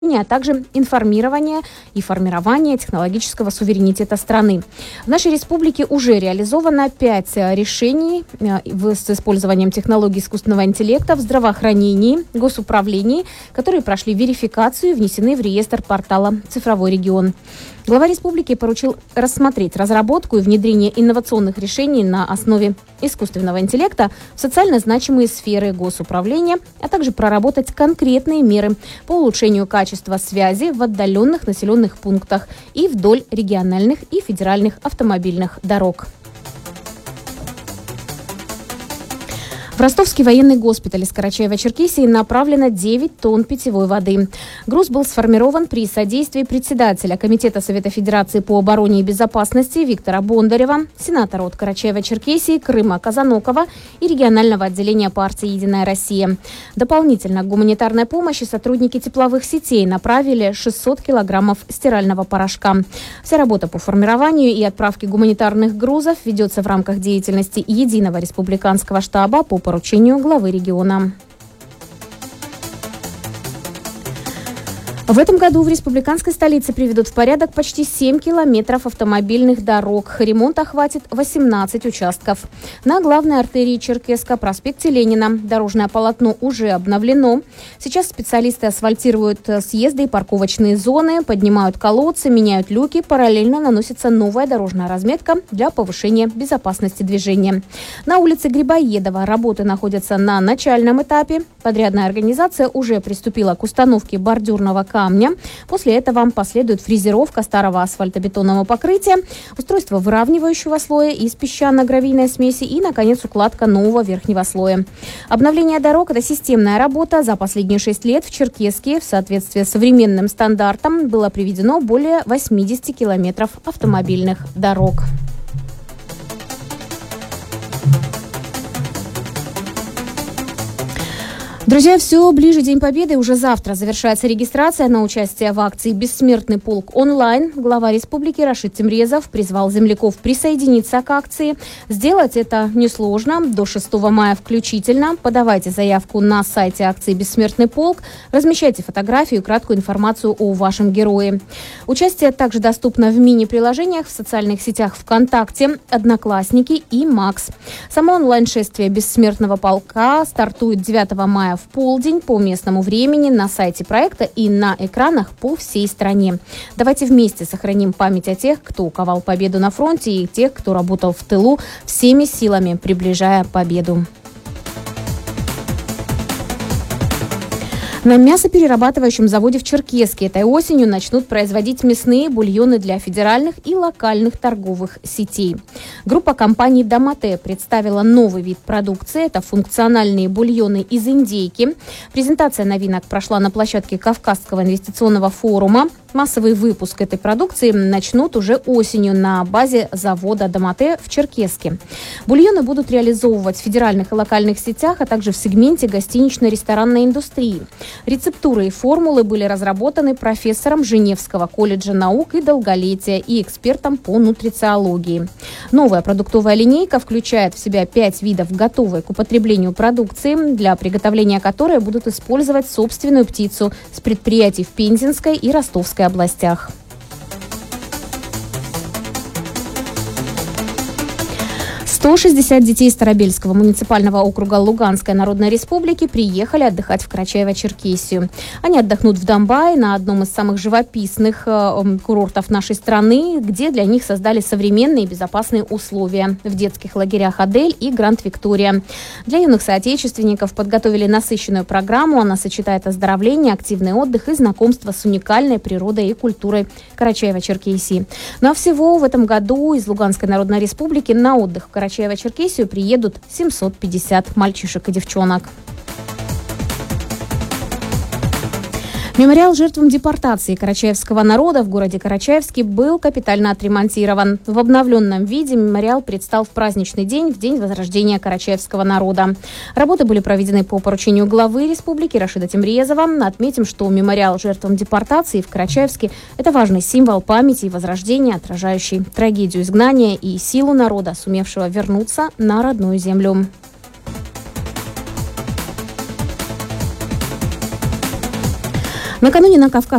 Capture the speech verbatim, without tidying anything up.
а также информирование и формирование технологического суверенитета страны. В нашей республике уже реализовано пять решений с использованием технологий искусственного интеллекта в здравоохранении, госуправлении, которые прошли верификацию и внесены в реестр портала «Цифровой регион». Глава республики поручил рассмотреть разработку и внедрение инновационных решений на основе искусственного интеллекта в социально значимые сферы госуправления, а также проработать конкретные меры по улучшению качества связи в отдаленных населенных пунктах и вдоль региональных и федеральных автомобильных дорог. В Ростовский военный госпиталь из Карачаева-Черкесии направлено девять тонн питьевой воды. Груз был сформирован при содействии председателя Комитета Совета Федерации по обороне и безопасности Виктора Бондарева, сенатора от Карачаева-Черкесии Крыма Казанокова и регионального отделения партии «Единая Россия». Дополнительно к гуманитарной помощи сотрудники тепловых сетей направили шестьсот килограммов стирального порошка. Вся работа по формированию и отправке гуманитарных грузов ведется в рамках деятельности Единого республиканского штаба по поручению главы региона. В этом году в республиканской столице приведут в порядок почти семь километров автомобильных дорог. Ремонт охватит восемнадцать участков. На главной артерии Черкесска, проспекте Ленина, дорожное полотно уже обновлено. Сейчас специалисты асфальтируют съезды и парковочные зоны, поднимают колодцы, меняют люки. Параллельно наносится новая дорожная разметка для повышения безопасности движения. На улице Грибоедова работы находятся на начальном этапе. Подрядная организация уже приступила к установке бордюрного камня. камня. После этого последует фрезеровка старого асфальтобетонного покрытия, устройство выравнивающего слоя из песчано-гравийной смеси и, наконец, укладка нового верхнего слоя. Обновление дорог – это системная работа. За последние шесть лет в Черкесске в соответствии с современным стандартом было приведено более восемьдесят километров автомобильных дорог. Друзья, все ближе День Победы. Уже завтра завершается регистрация на участие в акции «Бессмертный полк онлайн». Глава республики Рашид Темрезов призвал земляков присоединиться к акции. Сделать это несложно. До шестого мая включительно. Подавайте заявку на сайте акции «Бессмертный полк». Размещайте фотографию и краткую информацию о вашем герое. Участие также доступно в мини-приложениях в социальных сетях ВКонтакте, Одноклассники и Макс. Само онлайн-шествие «Бессмертного полка» стартует девятого мая в полдень по местному времени на сайте проекта и на экранах по всей стране. Давайте вместе сохраним память о тех, кто ковал победу на фронте, и тех, кто работал в тылу, всеми силами приближая победу. На мясоперерабатывающем заводе в Черкесске этой осенью начнут производить мясные бульоны для федеральных и локальных торговых сетей. Группа компаний «Домате» представила новый вид продукции. Это функциональные бульоны из индейки. Презентация новинок прошла на площадке Кавказского инвестиционного форума. Массовый выпуск этой продукции начнут уже осенью на базе завода «Домате» в Черкесске. Бульоны будут реализовывать в федеральных и локальных сетях, а также в сегменте гостинично-ресторанной индустрии. Рецептуры и формулы были разработаны профессором Женевского колледжа наук и долголетия и экспертом по нутрициологии. Новая продуктовая линейка включает в себя пять видов готовой к употреблению продукции, для приготовления которой будут использовать собственную птицу с предприятий в Пензенской и Ростовской областях. сто шестьдесят детей Старобельского муниципального округа Луганской Народной Республики приехали отдыхать в Карачаево-Черкесию. Они отдохнут в Домбае, на одном из самых живописных э, курортов нашей страны, где для них создали современные и безопасные условия в детских лагерях «Адель» и «Гранд Виктория». Для юных соотечественников подготовили насыщенную программу. Она сочетает оздоровление, активный отдых и знакомство с уникальной природой и культурой Карачаева-Черкесии. Ну а всего в этом году из Луганской Народной Республики на отдых в Карачаево Карачаево-Черкесию приедут семьсот пятьдесят мальчишек и девчонок. Мемориал жертвам депортации карачаевского народа в городе Карачаевске был капитально отремонтирован. В обновленном виде мемориал предстал в праздничный день, в день возрождения карачаевского народа. Работы были проведены по поручению главы республики Рашида Темрезова. Отметим, что мемориал жертвам депортации в Карачаевске – это важный символ памяти и возрождения, отражающий трагедию изгнания и силу народа, сумевшего вернуться на родную землю. Накануне на Кавказском